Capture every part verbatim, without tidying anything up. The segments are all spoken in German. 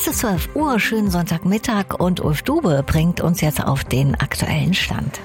Es ist zwölf Uhr, schönen Sonntagmittag und Ulf Dube bringt uns jetzt auf den aktuellen Stand.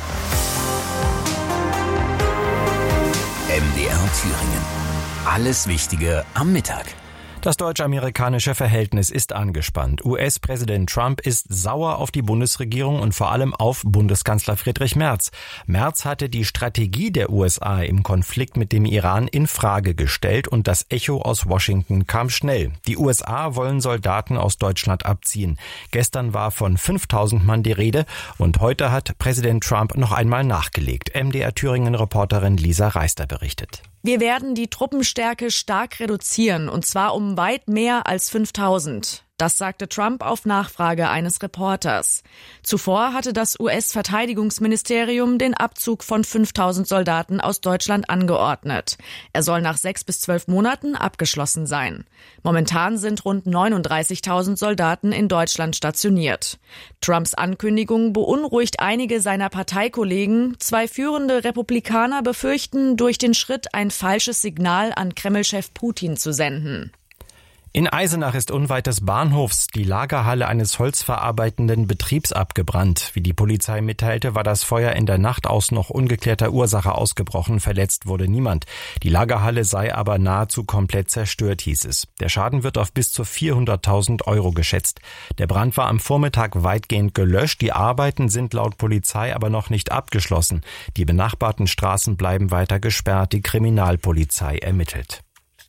M D R Thüringen. Alles Wichtige am Mittag. Das deutsch-amerikanische Verhältnis ist angespannt. U S-Präsident Trump ist sauer auf die Bundesregierung und vor allem auf Bundeskanzler Friedrich Merz. Merz hatte die Strategie der U S A im Konflikt mit dem Iran in Frage gestellt und das Echo aus Washington kam schnell. Die U S A wollen Soldaten aus Deutschland abziehen. Gestern war von fünftausend Mann die Rede und heute hat Präsident Trump noch einmal nachgelegt. M D R Thüringen-Reporterin Lisa Reister berichtet. Wir werden die Truppenstärke stark reduzieren, und zwar um weit mehr als fünftausend. Das sagte Trump auf Nachfrage eines Reporters. Zuvor hatte das U S-Verteidigungsministerium den Abzug von fünftausend Soldaten aus Deutschland angeordnet. Er soll nach sechs bis zwölf Monaten abgeschlossen sein. Momentan sind rund neununddreißigtausend Soldaten in Deutschland stationiert. Trumps Ankündigung beunruhigt einige seiner Parteikollegen. Zwei führende Republikaner befürchten, durch den Schritt ein falsches Signal an Kreml-Chef Putin zu senden. In Eisenach ist unweit des Bahnhofs die Lagerhalle eines holzverarbeitenden Betriebs abgebrannt. Wie die Polizei mitteilte, war das Feuer in der Nacht aus noch ungeklärter Ursache ausgebrochen. Verletzt wurde niemand. Die Lagerhalle sei aber nahezu komplett zerstört, hieß es. Der Schaden wird auf bis zu vierhunderttausend Euro geschätzt. Der Brand war am Vormittag weitgehend gelöscht. Die Arbeiten sind laut Polizei aber noch nicht abgeschlossen. Die benachbarten Straßen bleiben weiter gesperrt. Die Kriminalpolizei ermittelt.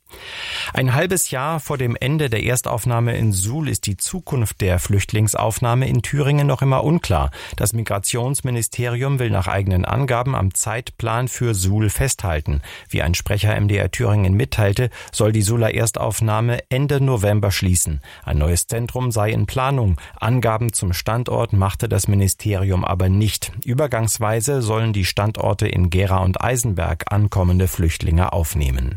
Ein halbes Jahr vor dem Ende der Erstaufnahme in Suhl ist die Zukunft der Flüchtlingsaufnahme in Thüringen noch immer unklar. Das Migrationsministerium will nach eigenen Angaben am Zeitplan für Suhl festhalten. Wie ein Sprecher M D R Thüringen mitteilte, soll die Suhler Erstaufnahme Ende November schließen. Ein neues Zentrum sei in Planung. Angaben zum Standort machte das Ministerium aber nicht. Übergangsweise sollen die Standorte in Gera und Eisenberg ankommende Flüchtlinge aufnehmen.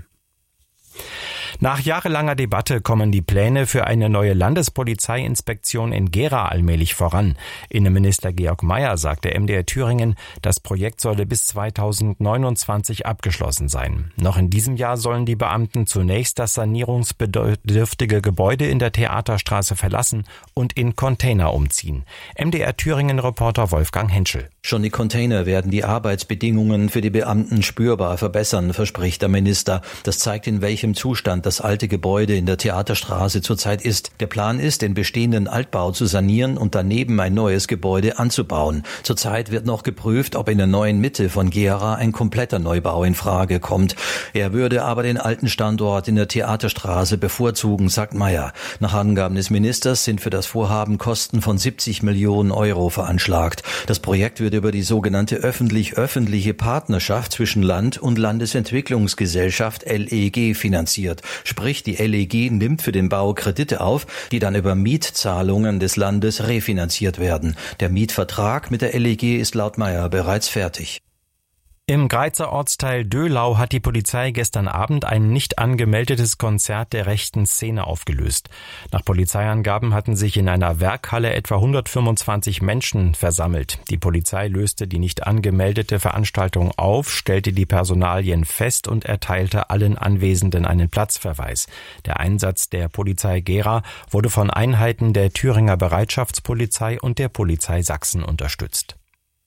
Nach jahrelanger Debatte kommen die Pläne für eine neue Landespolizeiinspektion in Gera allmählich voran. Innenminister Georg Mayer sagte M D R Thüringen, das Projekt solle bis zweitausendneunundzwanzig abgeschlossen sein. Noch in diesem Jahr sollen die Beamten zunächst das sanierungsbedürftige Gebäude in der Theaterstraße verlassen und in Container umziehen. M D R Thüringen-Reporter Wolfgang Henschel. Schon die Container werden die Arbeitsbedingungen für die Beamten spürbar verbessern, verspricht der Minister. Das zeigt, in welchem Zustand das alte Gebäude in der Theaterstraße zurzeit ist. Der Plan ist, den bestehenden Altbau zu sanieren und daneben ein neues Gebäude anzubauen. Zurzeit wird noch geprüft, ob in der neuen Mitte von Gera ein kompletter Neubau in Frage kommt. Er würde aber den alten Standort in der Theaterstraße bevorzugen, sagt Mayer. Nach Angaben des Ministers sind für das Vorhaben Kosten von siebzig Millionen Euro veranschlagt. Das Projekt wird über die sogenannte öffentlich-öffentliche Partnerschaft zwischen Land und Landesentwicklungsgesellschaft L E G finanziert. Sprich, die L E G nimmt für den Bau Kredite auf, die dann über Mietzahlungen des Landes refinanziert werden. Der Mietvertrag mit der L E G ist laut Mayer bereits fertig. Im Greizer Ortsteil Döhlau hat die Polizei gestern Abend ein nicht angemeldetes Konzert der rechten Szene aufgelöst. Nach Polizeiangaben hatten sich in einer Werkhalle etwa hundertfünfundzwanzig Menschen versammelt. Die Polizei löste die nicht angemeldete Veranstaltung auf, stellte die Personalien fest und erteilte allen Anwesenden einen Platzverweis. Der Einsatz der Polizei Gera wurde von Einheiten der Thüringer Bereitschaftspolizei und der Polizei Sachsen unterstützt.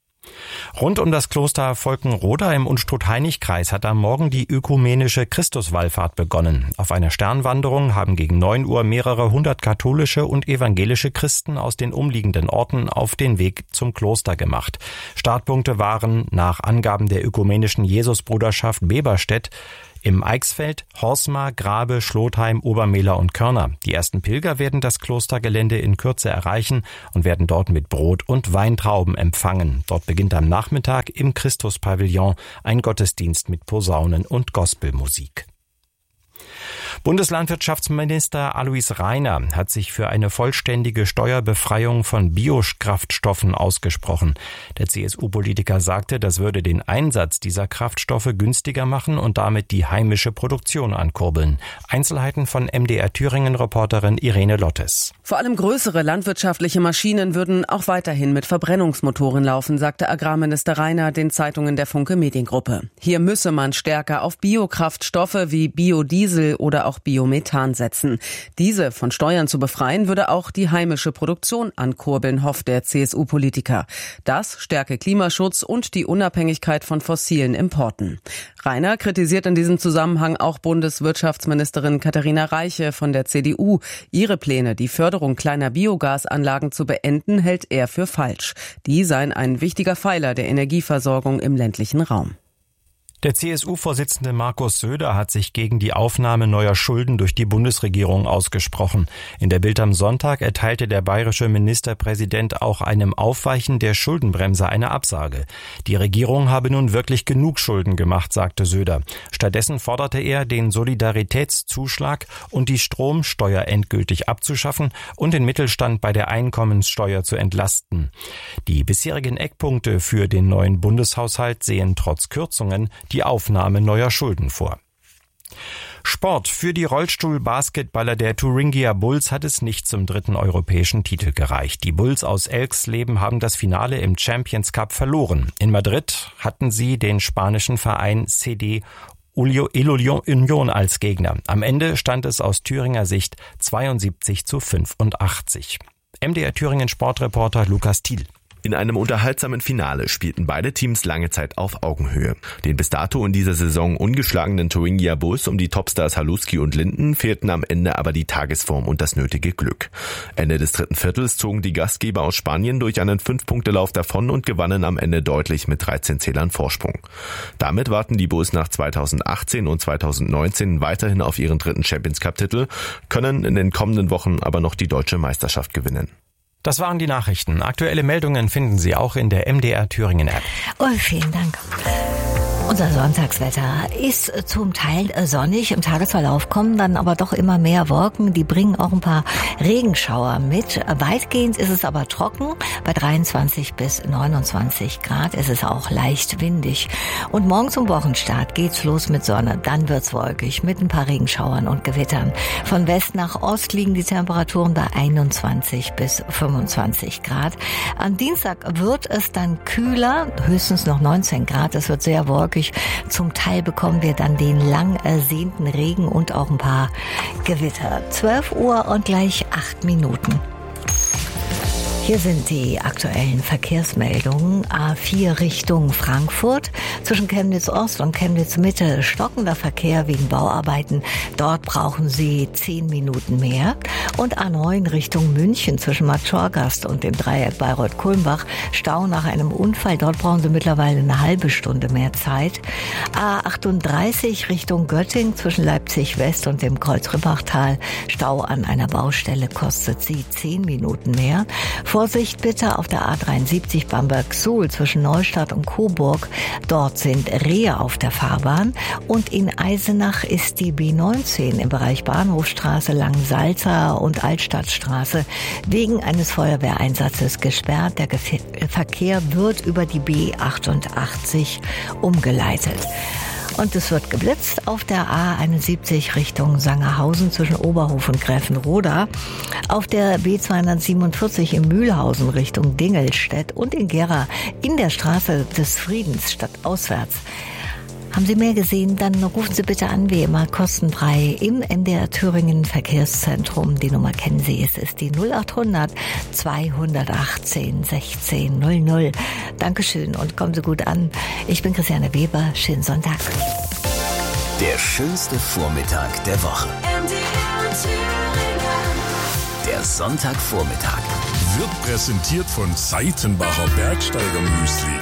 Rund um das Kloster Volkenroda im Unstrut-Hainich-Kreis hat am Morgen die ökumenische Christuswallfahrt begonnen. Auf einer Sternwanderung haben gegen neun Uhr mehrere hundert katholische und evangelische Christen aus den umliegenden Orten auf den Weg zum Kloster gemacht. Startpunkte waren nach Angaben der ökumenischen Jesusbruderschaft Beberstedt im Eichsfeld, Horsmar, Grabe, Schlotheim, Obermehler und Körner. Die ersten Pilger werden das Klostergelände in Kürze erreichen und werden dort mit Brot und Weintrauben empfangen. Dort beginnt am Nachmittag im Christuspavillon ein Gottesdienst mit Posaunen und Gospelmusik. Bundeslandwirtschaftsminister Alois Rainer hat sich für eine vollständige Steuerbefreiung von Biokraftstoffen ausgesprochen. Der C S U-Politiker sagte, das würde den Einsatz dieser Kraftstoffe günstiger machen und damit die heimische Produktion ankurbeln. Einzelheiten von M D R Thüringen-Reporterin Irene Lottes. Vor allem größere landwirtschaftliche Maschinen würden auch weiterhin mit Verbrennungsmotoren laufen, sagte Agrarminister Rainer den Zeitungen der Funke Mediengruppe. Hier müsse man stärker auf Biokraftstoffe wie Biodiesel oder auch Biomethan setzen. Diese von Steuern zu befreien, würde auch die heimische Produktion ankurbeln, hofft der C S U-Politiker. Das stärke Klimaschutz und die Unabhängigkeit von fossilen Importen. Rainer kritisiert in diesem Zusammenhang auch Bundeswirtschaftsministerin Katharina Reiche von der C D U. Ihre Pläne, die Förderung kleiner Biogasanlagen zu beenden, hält er für falsch. Die seien ein wichtiger Pfeiler der Energieversorgung im ländlichen Raum. Der C S U-Vorsitzende Markus Söder hat sich gegen die Aufnahme neuer Schulden durch die Bundesregierung ausgesprochen. In der Bild am Sonntag erteilte der bayerische Ministerpräsident auch einem Aufweichen der Schuldenbremse eine Absage. Die Regierung habe nun wirklich genug Schulden gemacht, sagte Söder. Stattdessen forderte er, den Solidaritätszuschlag und die Stromsteuer endgültig abzuschaffen und den Mittelstand bei der Einkommenssteuer zu entlasten. Die bisherigen Eckpunkte für den neuen Bundeshaushalt sehen trotz Kürzungen die Aufnahme neuer Schulden vor. Sport. Für die Rollstuhl-Basketballer der Thuringia Bulls hat es nicht zum dritten europäischen Titel gereicht. Die Bulls aus Elxleben haben das Finale im Champions Cup verloren. In Madrid hatten sie den spanischen Verein C D Union als Gegner. Am Ende stand es aus Thüringer Sicht zweiundsiebzig zu fünfundachtzig. M D R Thüringen Sportreporter Lukas Thiel. In einem unterhaltsamen Finale spielten beide Teams lange Zeit auf Augenhöhe. Den bis dato in dieser Saison ungeschlagenen Thuringia Bulls um die Topstars Haluski und Linden fehlten am Ende aber die Tagesform und das nötige Glück. Ende des dritten Viertels zogen die Gastgeber aus Spanien durch einen Fünf-Punkte-Lauf davon und gewannen am Ende deutlich mit dreizehn Zählern Vorsprung. Damit warten die Bulls nach zweitausendachtzehn und zweitausendneunzehn weiterhin auf ihren dritten Champions-Cup-Titel, können in den kommenden Wochen aber noch die deutsche Meisterschaft gewinnen. Das waren die Nachrichten. Aktuelle Meldungen finden Sie auch in der M D R Thüringen App. Oh, vielen Dank. Unser Sonntagswetter ist zum Teil sonnig. Im Tagesverlauf kommen dann aber doch immer mehr Wolken. Die bringen auch ein paar Regenschauer mit. Weitgehend ist es aber trocken. Bei dreiundzwanzig bis neunundzwanzig Grad ist es auch leicht windig. Und morgen zum Wochenstart geht's los mit Sonne. Dann wird's wolkig mit ein paar Regenschauern und Gewittern. Von West nach Ost liegen die Temperaturen bei einundzwanzig bis fünfundzwanzig Grad. Am Dienstag wird es dann kühler, höchstens noch neunzehn Grad. Es wird sehr wolkig. Zum Teil bekommen wir dann den lang ersehnten Regen und auch ein paar Gewitter. zwölf Uhr und gleich acht Minuten. Hier sind die aktuellen Verkehrsmeldungen. A vier Richtung Frankfurt. Zwischen Chemnitz Ost und Chemnitz Mitte stockender Verkehr wegen Bauarbeiten. Dort brauchen Sie zehn Minuten mehr. Und A neun Richtung München zwischen Matschorgast und dem Dreieck Bayreuth-Kulmbach. Stau nach einem Unfall. Dort brauchen Sie mittlerweile eine halbe Stunde mehr Zeit. A achtunddreißig Richtung Göttingen zwischen Leipzig West und dem Kreuz-Rippachtal. Stau an einer Baustelle kostet Sie zehn Minuten mehr. Vorsicht bitte auf der A dreiundsiebzig Bamberg-Suhl zwischen Neustadt und Coburg. Dort sind Rehe auf der Fahrbahn. Und in Eisenach ist die B neunzehn im Bereich Bahnhofstraße, Langensalza und Altstadtstraße wegen eines Feuerwehreinsatzes gesperrt. Der Ge- Verkehr wird über die B achtundachtzig umgeleitet. Und es wird geblitzt auf der A einundsiebzig Richtung Sangerhausen zwischen Oberhof und Gräfenroda, auf der B zweihundertsiebenundvierzig in Mühlhausen Richtung Dingelstedt und in Gera in der Straße des Friedens stadtauswärts. Haben Sie mehr gesehen, dann rufen Sie bitte an, wie immer, kostenfrei im M D R Thüringen Verkehrszentrum. Die Nummer kennen Sie, es ist die null achthundert zweihundertachtzehn sechzehn null null. Dankeschön und kommen Sie gut an. Ich bin Christiane Weber, schönen Sonntag. Der schönste Vormittag der Woche. M D R Thüringen. Der Sonntagvormittag wird präsentiert von Seitenbacher Bergsteiger Müsli.